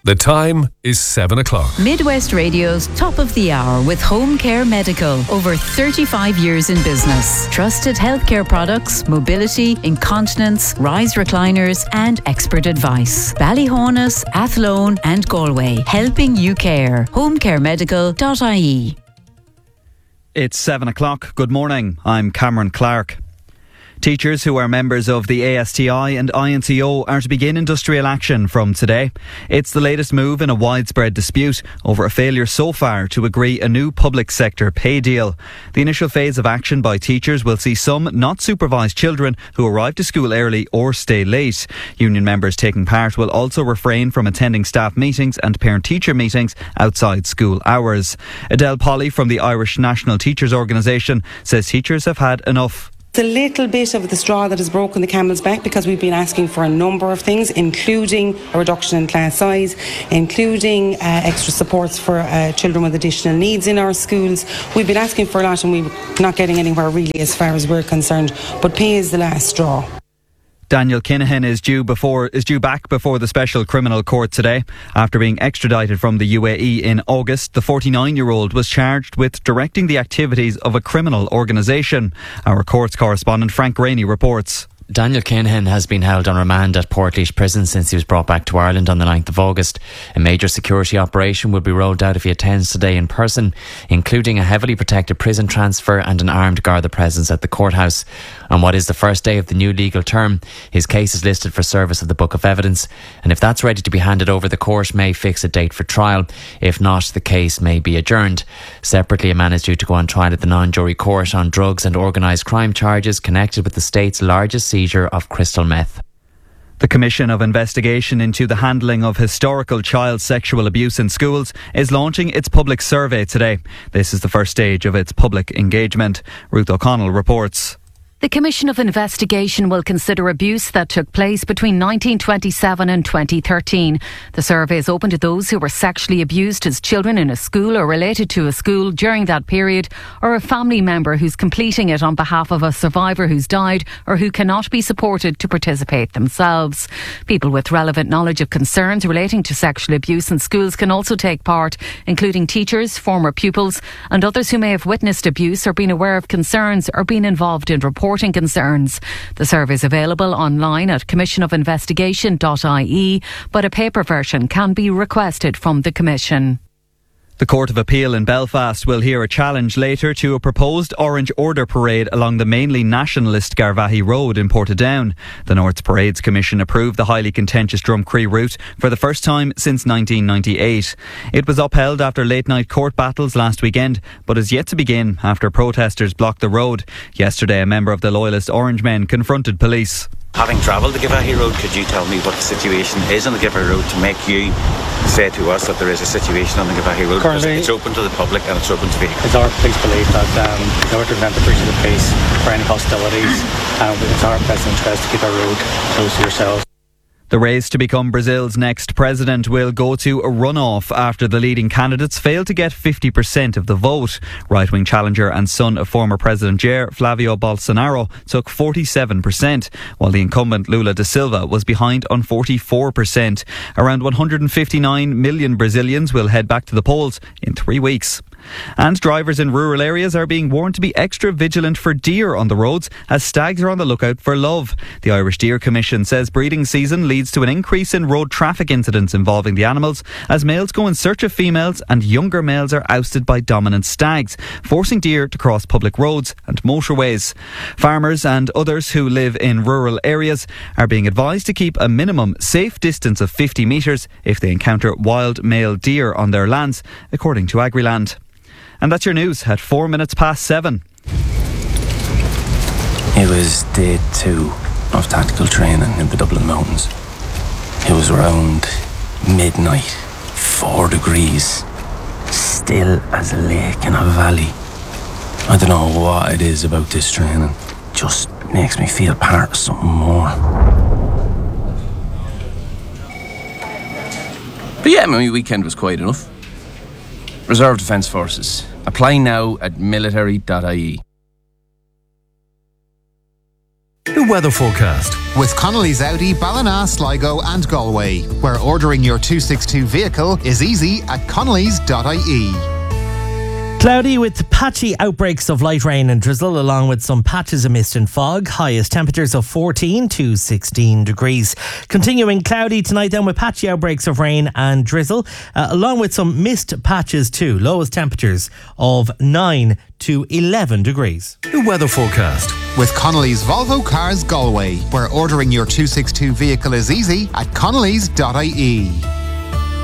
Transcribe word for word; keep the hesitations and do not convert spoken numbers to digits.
The time is seven o'clock. Midwest Radio's Top of the Hour with Home Care Medical. Over thirty-five years in business. Trusted healthcare products, mobility, incontinence, rise recliners and expert advice. Ballyhonus, Athlone and Galway. Helping you care. home care medical dot I E. It's seven o'clock. Good morning. I'm Cameron Clark. Teachers who are members of the A S T I and I N C O are to begin industrial action from today. It's the latest move in a widespread dispute over a failure so far to agree a new public sector pay deal. The initial phase of action by teachers will see some not supervised children who arrive to school early or stay late. Union members taking part will also refrain from attending staff meetings and parent-teacher meetings outside school hours. Adele Polly from the Irish National Teachers Organisation says teachers have had enough. It's a little bit of the straw that has broken the camel's back, because we've been asking for a number of things, including a reduction in class size, including uh, extra supports for uh, children with additional needs in our schools. We've been asking for a lot and we're not getting anywhere really as far as we're concerned, but pay is the last straw. Daniel Kinahan is due before is due back before the Special Criminal Court today. After being extradited from the U A E in August, the forty-nine-year-old was charged with directing the activities of a criminal organisation. Our courts correspondent Frank Rainey reports. Daniel Kinahan has been held on remand at Portlaoise Prison since he was brought back to Ireland on the ninth of August. A major security operation will be rolled out if he attends today in person, including a heavily protected prison transfer and an armed Garda presence at the courthouse. On what is the first day of the new legal term, his case is listed for service of the Book of Evidence, and if that's ready to be handed over, the court may fix a date for trial. If not, the case may be adjourned. Separately, a man is due to go on trial at the non-jury court on drugs and organised crime charges connected with the state's largest seizure of crystal meth. The Commission of Investigation into the Handling of Historical Child Sexual Abuse in Schools is launching its public survey today. This is the first stage of its public engagement. Ruth O'Connell reports. The Commission of Investigation will consider abuse that took place between nineteen twenty-seven and twenty thirteen. The survey is open to those who were sexually abused as children in a school or related to a school during that period, or a family member who's completing it on behalf of a survivor who's died or who cannot be supported to participate themselves. People with relevant knowledge of concerns relating to sexual abuse in schools can also take part, including teachers, former pupils and others who may have witnessed abuse or been aware of concerns or been involved in reporting concerns. The survey is available online at commission of investigation dot I E, but a paper version can be requested from the Commission. The Court of Appeal in Belfast will hear a challenge later to a proposed Orange Order parade along the mainly nationalist Garvaghey Road in Portadown. The North's Parades Commission approved the highly contentious Drumcree route for the first time since nineteen ninety-eight. It was upheld after late-night court battles last weekend, but is yet to begin after protesters blocked the road. Yesterday, a member of the Loyalist Orange Men confronted police. Having travelled the Garvaghey Road, could you tell me what the situation is on the Garvaghey Road to make you say to us that there is a situation on the Garvaghey Road? Currently, because it's open to the public and it's open to vehicles. It's our police belief that um, in order to prevent the breach of the peace for any hostilities, um, it's our best interest to keep our road close to yourselves. The race to become Brazil's next president will go to a runoff after the leading candidates failed to get fifty percent of the vote. Right-wing challenger and son of former President Jair Flavio Bolsonaro took forty-seven percent, while the incumbent Lula da Silva was behind on forty-four percent. Around one hundred fifty-nine million Brazilians will head back to the polls in three weeks. And drivers in rural areas are being warned to be extra vigilant for deer on the roads as stags are on the lookout for love. The Irish Deer Commission says breeding season leads to an increase in road traffic incidents involving the animals as males go in search of females and younger males are ousted by dominant stags, forcing deer to cross public roads and motorways. Farmers and others who live in rural areas are being advised to keep a minimum safe distance of fifty metres if they encounter wild male deer on their lands, according to Agriland. And that's your news at four minutes past seven. It was day two of tactical training in the Dublin Mountains. It was around midnight, four degrees, still as a lake in a valley. I don't know what it is about this training. Just makes me feel part of something more. But yeah, my weekend was quiet enough. Reserve Defence Forces. Apply now at military dot I E. The weather forecast. With Connolly's Audi, Ballina, Sligo and Galway, where ordering your two sixty-two vehicle is easy at connellys dot I E. Cloudy with patchy outbreaks of light rain and drizzle, along with some patches of mist and fog. Highest temperatures of fourteen to sixteen degrees. Continuing cloudy tonight then, with patchy outbreaks of rain and drizzle, uh, along with some mist patches too. Lowest temperatures of nine to eleven degrees. The weather forecast. With Connolly's Volvo Cars Galway, where ordering your two sixty-two vehicle is easy at connellys dot I E.